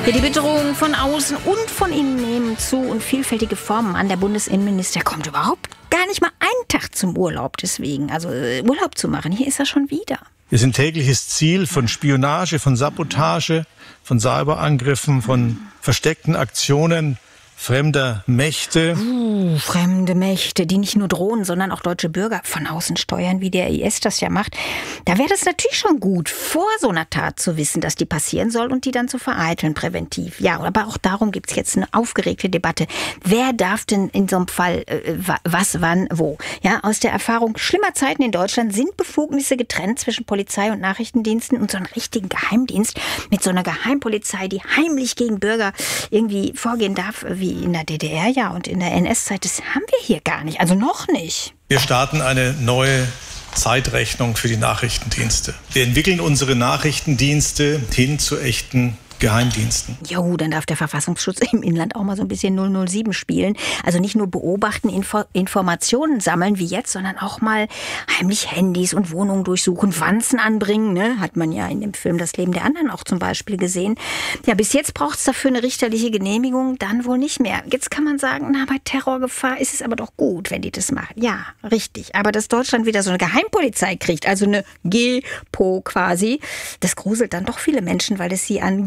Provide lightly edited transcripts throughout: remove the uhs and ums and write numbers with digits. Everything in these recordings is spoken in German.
Ja, die Bedrohung von außen und von innen nehmen zu und vielfältige Formen an. Der Bundesinnenminister kommt überhaupt gar nicht mal einen Tag zum Urlaub deswegen. Also Urlaub zu machen, hier ist er schon wieder. Wir sind tägliches Ziel von Spionage, von Sabotage, von Cyberangriffen, von versteckten Aktionen fremder Mächte. Fremde Mächte, die nicht nur drohen, sondern auch deutsche Bürger von außen steuern, wie der IS das ja macht. Da wäre es natürlich schon gut, vor so einer Tat zu wissen, dass die passieren soll und die dann zu vereiteln, präventiv. Ja, aber auch darum gibt es jetzt eine aufgeregte Debatte. Wer darf denn in so einem Fall was, wann, wo? Ja, aus der Erfahrung schlimmer Zeiten in Deutschland sind Befugnisse getrennt zwischen Polizei und Nachrichtendiensten und so einen richtigen Geheimdienst mit so einer Geheimpolizei, die heimlich gegen Bürger irgendwie vorgehen darf, wie in der DDR ja und in der NS-Zeit, das haben wir hier gar nicht, also noch nicht. Wir starten eine neue Zeitrechnung für die Nachrichtendienste. Wir entwickeln unsere Nachrichtendienste hin zu echten Geheimdiensten. Jo, dann darf der Verfassungsschutz im Inland auch mal so ein bisschen 007 spielen. Also nicht nur beobachten, Informationen sammeln wie jetzt, sondern auch mal heimlich Handys und Wohnungen durchsuchen, Wanzen anbringen. Ne? Hat man ja in dem Film Das Leben der anderen auch zum Beispiel gesehen. Ja, bis jetzt braucht es dafür eine richterliche Genehmigung, dann wohl nicht mehr. Jetzt kann man sagen, na, bei Terrorgefahr ist es aber doch gut, wenn die das machen. Ja, richtig. Aber dass Deutschland wieder so eine Geheimpolizei kriegt, also eine GEPO quasi, das gruselt dann doch viele Menschen, weil es sie an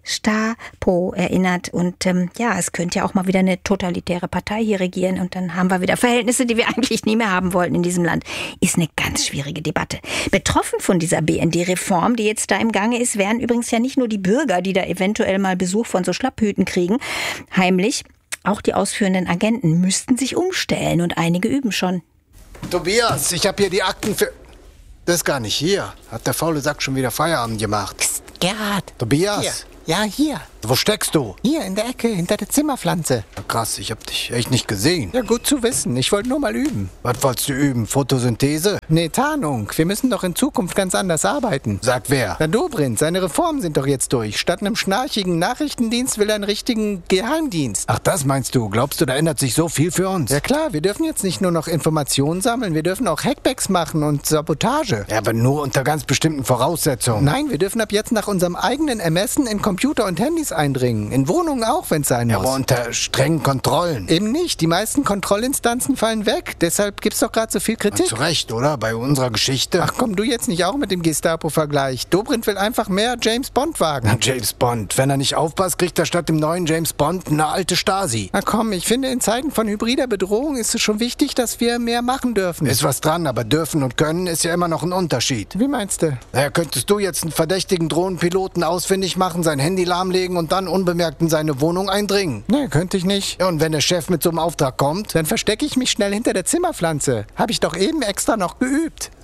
Gestapo erinnert. Und ja, es könnte ja auch mal wieder eine totalitäre Partei hier regieren und dann haben wir wieder Verhältnisse, die wir eigentlich nie mehr haben wollten in diesem Land. Ist eine ganz schwierige Debatte. Betroffen von dieser BND-Reform, die jetzt da im Gange ist, wären übrigens ja nicht nur die Bürger, die da eventuell mal Besuch von so Schlapphüten kriegen, heimlich. Auch die ausführenden Agenten müssten sich umstellen und einige üben schon. Tobias, ich habe hier die Akten für... Das ist gar nicht hier. Hat der faule Sack schon wieder Feierabend gemacht. Psst, Gerhard. Tobias? Hier. Ja, hier. Wo steckst du? Hier in der Ecke, hinter der Zimmerpflanze. Krass, ich hab dich echt nicht gesehen. Ja, gut zu wissen. Ich wollte nur mal üben. Was wolltest du üben? Photosynthese? Nee, Tarnung. Wir müssen doch in Zukunft ganz anders arbeiten. Sagt wer? Na, Dobrindt, seine Reformen sind doch jetzt durch. Statt einem schnarchigen Nachrichtendienst will er einen richtigen Geheimdienst. Ach, das meinst du? Glaubst du, da ändert sich so viel für uns? Ja klar, wir dürfen jetzt nicht nur noch Informationen sammeln, wir dürfen auch Hackbacks machen und Sabotage. Ja, aber nur unter ganz bestimmten Voraussetzungen. Nein, wir dürfen ab jetzt nach unserem eigenen Ermessen in Computer und Handys eindringen. In Wohnungen auch, wenn es sein muss. Ja, aber unter strengen Kontrollen. Eben nicht. Die meisten Kontrollinstanzen fallen weg. Deshalb gibt's doch gerade so viel Kritik. Zu Recht, oder? Bei unserer Geschichte. Ach komm, du jetzt nicht auch mit dem Gestapo-Vergleich. Dobrindt will einfach mehr James Bond wagen. Na, James Bond. Wenn er nicht aufpasst, kriegt er statt dem neuen James Bond eine alte Stasi. Na komm, ich finde, in Zeiten von hybrider Bedrohung ist es schon wichtig, dass wir mehr machen dürfen. Ist was dran, aber dürfen und können ist ja immer noch ein Unterschied. Wie meinst du? Naja, könntest du jetzt einen verdächtigen Drohnenpiloten ausfindig machen, sein Handy lahmlegen und dann unbemerkt in seine Wohnung eindringen? Nee, könnte ich nicht. Ja, und wenn der Chef mit so einem Auftrag kommt? Dann verstecke ich mich schnell hinter der Zimmerpflanze. Habe ich doch eben extra noch geübt.